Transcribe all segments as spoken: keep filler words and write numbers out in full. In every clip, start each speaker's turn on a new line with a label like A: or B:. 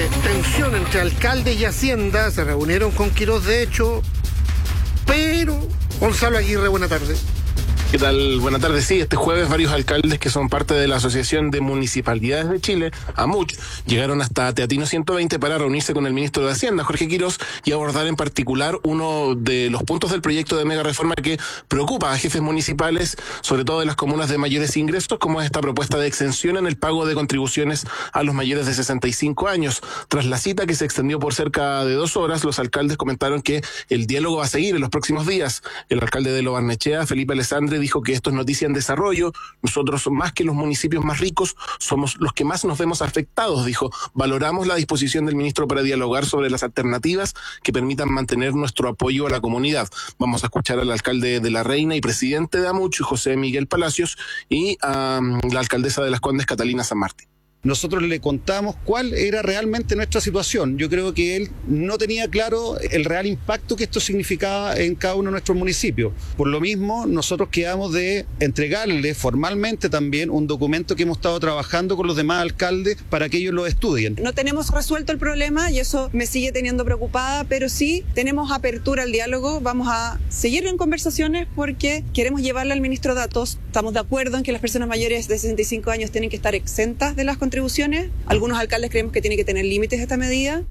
A: Eh, tensión entre alcaldes y Hacienda, se reunieron con Quirós de hecho, pero Gonzalo Aguirre, buena tarde.
B: ¿Qué tal? Buenas tardes. Sí, este jueves varios alcaldes que son parte de la Asociación de Municipalidades de Chile, AMUCH, llegaron hasta Teatino ciento veinte para reunirse con el ministro de Hacienda, Jorge Quirós, y abordar en particular uno de los puntos del proyecto de mega reforma que preocupa a jefes municipales, sobre todo de las comunas de mayores ingresos, como es esta propuesta de exención en el pago de contribuciones a los mayores de sesenta y cinco años. Tras la cita que se extendió por cerca de dos horas, los alcaldes comentaron que el diálogo va a seguir en los próximos días. El alcalde de Lo Barnechea, Felipe Alessandri, dijo que esto es noticia en desarrollo. Nosotros, más que los municipios más ricos, somos los que más nos vemos afectados, dijo. Valoramos la disposición del ministro para dialogar sobre las alternativas que permitan mantener nuestro apoyo a la comunidad. Vamos a escuchar al alcalde de La Reina y presidente de AMUCH, José Miguel Palacios, y a um, la alcaldesa de Las Condes, Catalina San Martín.
C: Nosotros le contamos cuál era realmente nuestra situación. Yo creo que él no tenía claro el real impacto que esto significaba en cada uno de nuestros municipios. Por lo mismo, nosotros quedamos de entregarle formalmente también un documento que hemos estado trabajando con los demás alcaldes para que ellos lo estudien.
D: No tenemos resuelto el problema y eso me sigue teniendo preocupada, pero sí tenemos apertura al diálogo. Vamos a seguir en conversaciones porque queremos llevarle al ministro datos. Estamos de acuerdo en que las personas mayores de sesenta y cinco años tienen que estar exentas de las contribuciones. Algunos alcaldes creemos que tiene que tener límites esta medida.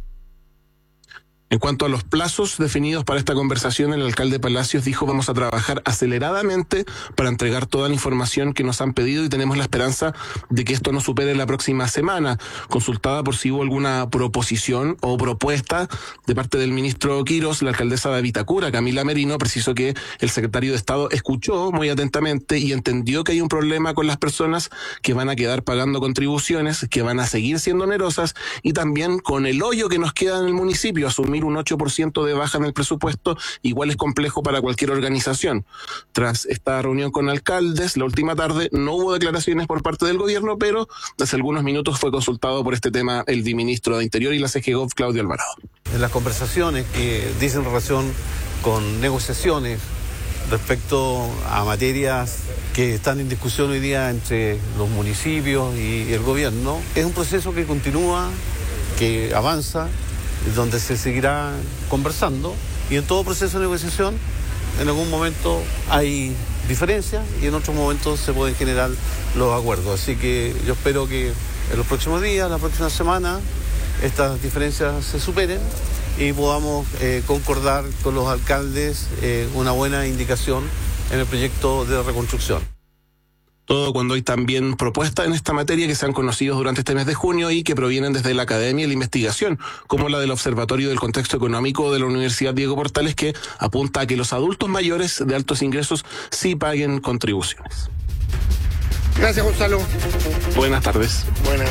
B: En cuanto a los plazos definidos para esta conversación, el alcalde Palacios dijo: vamos a trabajar aceleradamente para entregar toda la información que nos han pedido y tenemos la esperanza de que esto no supere la próxima semana. Consultada por si hubo alguna proposición o propuesta de parte del ministro Quirós, la alcaldesa de Vitacura, Camila Merino, precisó que el secretario de Estado escuchó muy atentamente y entendió que hay un problema con las personas que van a quedar pagando contribuciones, que van a seguir siendo onerosas, y también con el hoyo que nos queda en el municipio. Asumir un ocho por ciento de baja en el presupuesto igual es complejo para cualquier organización. Tras esta reunión con alcaldes, la última tarde no hubo declaraciones por parte del gobierno, pero hace algunos minutos fue consultado por este tema el viceministro de Interior y la C G Gov, Claudio Alvarado.
E: En las conversaciones que dicen relación con negociaciones respecto a materias que están en discusión hoy día entre los municipios y el gobierno, es un proceso que continúa, que avanza, donde se seguirá conversando, y en todo proceso de negociación en algún momento hay diferencias y en otros momentos se pueden generar los acuerdos. Así que yo espero que en los próximos días, la próxima semana, estas diferencias se superen y podamos eh, concordar con los alcaldes eh, una buena indicación en el proyecto de reconstrucción.
B: Todo cuando hay también propuestas en esta materia que se han conocido durante este mes de junio y que provienen desde la academia y la investigación, como la del Observatorio del Contexto Económico de la Universidad Diego Portales, que apunta a que los adultos mayores de altos ingresos sí paguen contribuciones.
A: Gracias, Gonzalo.
B: Buenas tardes.
A: Buenas.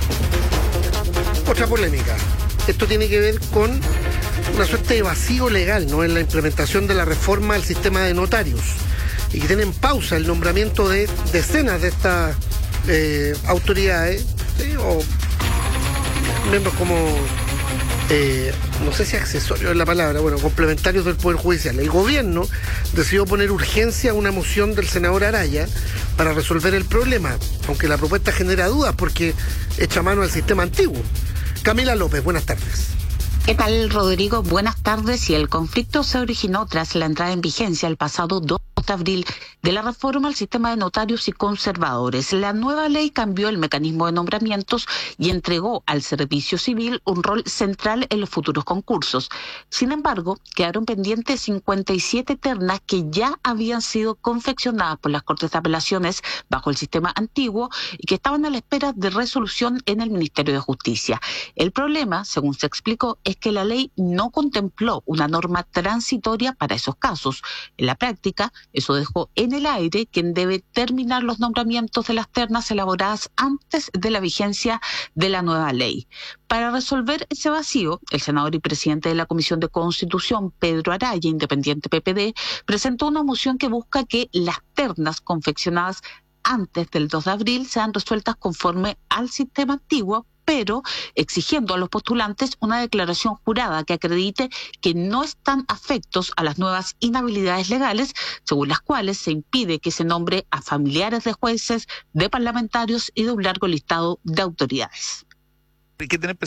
A: Otra polémica. Esto tiene que ver con una suerte de vacío legal, ¿no?, en la implementación de la reforma al sistema de notarios, y que tiene en pausa el nombramiento de decenas de estas eh, autoridades, ¿sí?, o miembros como, eh, no sé si accesorios es la palabra, bueno, complementarios del Poder Judicial. El gobierno decidió poner urgencia a una moción del senador Araya para resolver el problema, aunque la propuesta genera dudas porque echa mano al sistema antiguo. Camila López, buenas tardes.
F: ¿Qué tal, Rodrigo? Buenas tardes. Y el conflicto se originó tras la entrada en vigencia el pasado dos de abril de la reforma al sistema de notarios y conservadores. La nueva ley cambió el mecanismo de nombramientos y entregó al servicio civil un rol central en los futuros concursos. Sin embargo, quedaron pendientes cincuenta y siete ternas que ya habían sido confeccionadas por las Cortes de Apelaciones bajo el sistema antiguo y que estaban a la espera de resolución en el Ministerio de Justicia. El problema, según se explicó, es que la ley no contempló una norma transitoria para esos casos. En la práctica, eso dejó en el aire quién debe terminar los nombramientos de las ternas elaboradas antes de la vigencia de la nueva ley. Para resolver ese vacío, el senador y presidente de la Comisión de Constitución, Pedro Araya, independiente P P D, presentó una moción que busca que las ternas confeccionadas antes del dos de abril sean resueltas conforme al sistema antiguo, pero exigiendo a los postulantes una declaración jurada que acredite que no están afectos a las nuevas inhabilidades legales, según las cuales se impide que se nombre a familiares de jueces, de parlamentarios y de un largo listado de autoridades.
G: Hay que tener